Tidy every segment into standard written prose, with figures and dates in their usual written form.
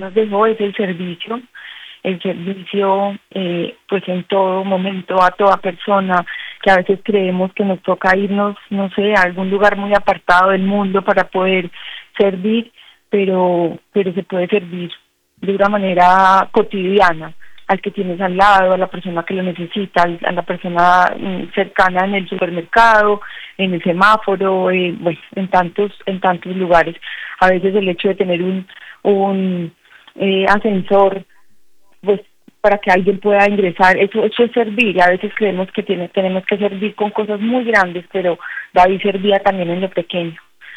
nos dejó es el servicio pues en todo momento a toda persona, que a veces creemos que nos toca irnos, no sé, a algún lugar muy apartado del mundo para poder servir, pero se puede servir de una manera cotidiana al que tienes al lado, a la persona que lo necesita, a la persona cercana en el supermercado, en el semáforo, bueno, en tantos lugares. A veces el hecho de tener un ascensor, pues para que alguien pueda ingresar, eso es servir, y a veces creemos que tenemos que servir con cosas muy grandes, pero David servía también en lo pequeño.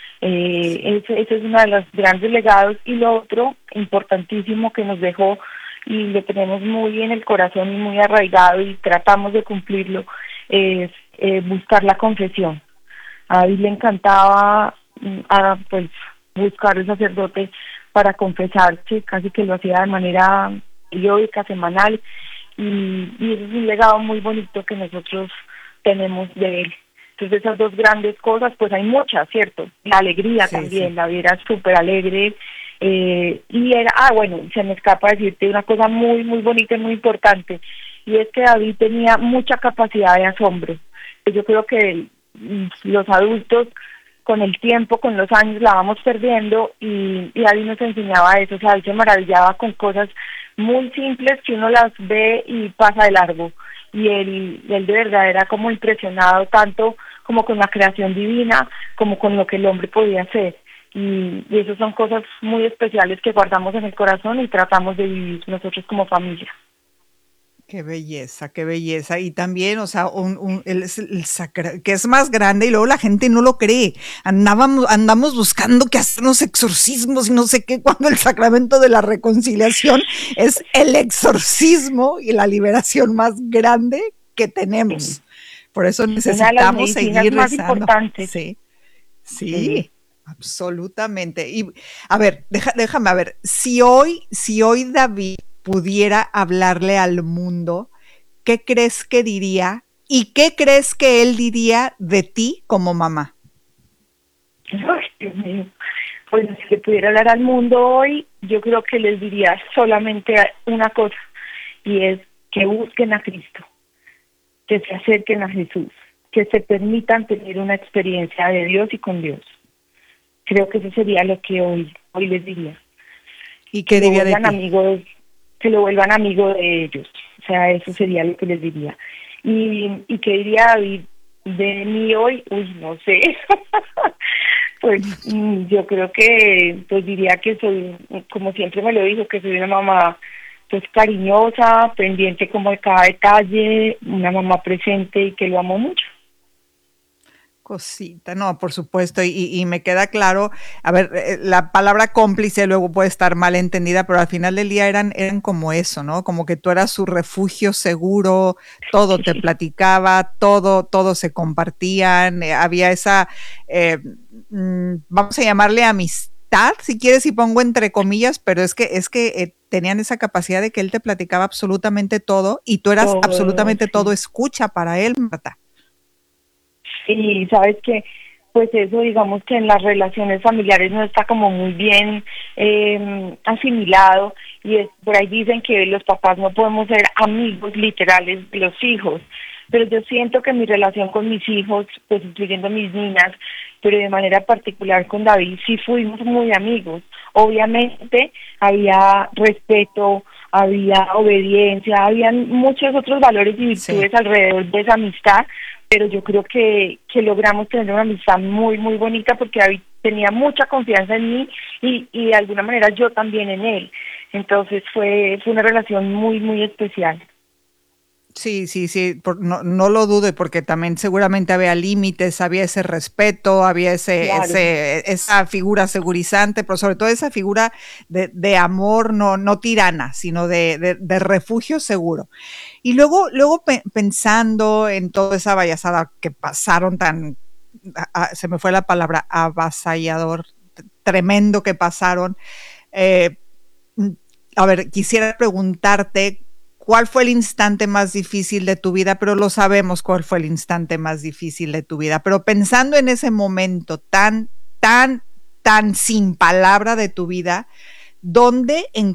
Ese es uno de los grandes legados, y lo otro importantísimo que nos dejó, y lo tenemos muy en el corazón y muy arraigado y tratamos de cumplirlo, es buscar la confesión. A David le encantaba pues buscar el sacerdote para confesarse, casi que lo hacía de manera periódica, semanal, y eso es un legado muy bonito que nosotros tenemos de él. Entonces esas dos grandes cosas, pues hay muchas, ¿cierto? La alegría también, sí. La vida era súper alegre, y era, bueno, se me escapa decirte una cosa muy, muy bonita y muy importante, y es que David tenía mucha capacidad de asombro. Yo creo que los adultos, con el tiempo, con los años, la vamos perdiendo, y David nos enseñaba eso. O sea, él se maravillaba con cosas muy simples que uno las ve y pasa de largo, y él de verdad era como impresionado tanto como con la creación divina como con lo que el hombre podía hacer, y esas son cosas muy especiales que guardamos en el corazón y tratamos de vivir nosotros como familia. Qué belleza, qué belleza. Y también, o sea, que es más grande, y luego la gente no lo cree. Andamos buscando que hacernos exorcismos y no sé qué, cuando el sacramento de la reconciliación es el exorcismo y la liberación más grande que tenemos. Por eso necesitamos seguir más rezando. Importantes. Sí, absolutamente. Y a ver, déjame a ver, si hoy David pudiera hablarle al mundo, ¿qué crees que diría? ¿Y qué crees que él diría de ti como mamá? Ay, Dios mío. Pues si le pudiera hablar al mundo hoy, yo creo que les diría solamente una cosa, y es que busquen a Cristo, que se acerquen a Jesús, que se permitan tener una experiencia de Dios y con Dios. Creo que eso sería lo que hoy les diría. ¿Y qué diría de ti? Que lo vuelvan amigo de ellos. O sea, eso sería lo que les diría. ¿Y qué diría David de mí hoy? No sé. Pues yo creo que pues diría que soy, como siempre me lo dijo, que soy una mamá pues cariñosa, pendiente como de cada detalle, una mamá presente y que lo amo mucho. Cosita, no, por supuesto, y me queda claro, a ver, la palabra cómplice luego puede estar mal entendida, pero al final del día eran como eso, ¿no? Como que tú eras su refugio seguro, todo te platicaba, todo se compartían, había esa, vamos a llamarle amistad, si quieres, y pongo entre comillas, pero es que tenían esa capacidad de que él te platicaba absolutamente todo, y tú eras absolutamente todo escucha para él, Marta. Y sabes que pues eso, digamos que en las relaciones familiares no está como muy bien asimilado, y por ahí dicen que los papás no podemos ser amigos literales de los hijos, pero yo siento que mi relación con mis hijos, pues incluyendo mis niñas, pero de manera particular con David, sí fuimos muy amigos. Obviamente había respeto, había obediencia, había muchos otros valores y virtudes alrededor de esa amistad, pero yo creo que logramos tener una amistad muy, muy bonita, porque David tenía mucha confianza en mí y de alguna manera yo también en él. Entonces fue una relación muy, muy especial. Sí, no lo dude, porque también seguramente había límites, había ese respeto, había esa figura segurizante, pero sobre todo esa figura de amor, no tirana, sino de refugio seguro. Y luego pensando en toda esa payasada que pasaron se me fue la palabra, avasallador, tremendo que pasaron, a ver, quisiera preguntarte, ¿cuál fue el instante más difícil de tu vida? Pero lo sabemos cuál fue el instante más difícil de tu vida. Pero pensando en ese momento tan sin palabra de tu vida, ¿dónde